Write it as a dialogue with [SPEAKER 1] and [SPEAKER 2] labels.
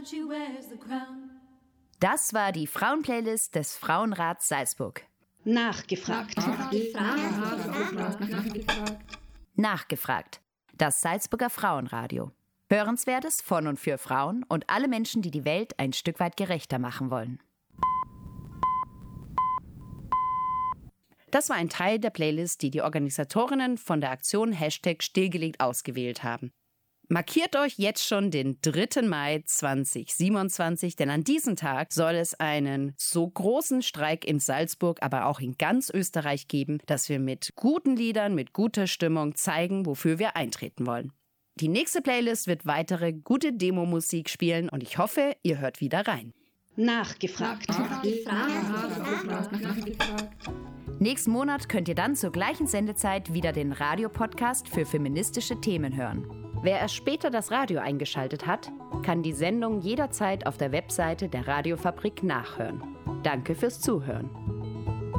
[SPEAKER 1] Das war die Frauenplaylist des Frauenrats Salzburg.
[SPEAKER 2] Nachgefragt.
[SPEAKER 1] Nachgefragt. Das Salzburger Frauenradio. Hörenswertes von und für Frauen und alle Menschen, die die Welt ein Stück weit gerechter machen wollen.
[SPEAKER 3] Das war ein Teil der Playlist, die die Organisatorinnen von der Aktion #stillgelegt ausgewählt haben. Markiert euch jetzt schon den 3. Mai 2027, denn an diesem Tag soll es einen so großen Streik in Salzburg, aber auch in ganz Österreich geben, dass wir mit guten Liedern, mit guter Stimmung zeigen, wofür wir eintreten wollen. Die nächste Playlist wird weitere gute Demo-Musik spielen und ich hoffe, ihr hört wieder rein.
[SPEAKER 2] Nachgefragt.
[SPEAKER 1] Nächsten Monat könnt ihr dann zur gleichen Sendezeit wieder den Radiopodcast für feministische Themen hören.
[SPEAKER 3] Wer erst später das Radio eingeschaltet hat, kann die Sendung jederzeit auf der Webseite der Radiofabrik nachhören. Danke fürs Zuhören.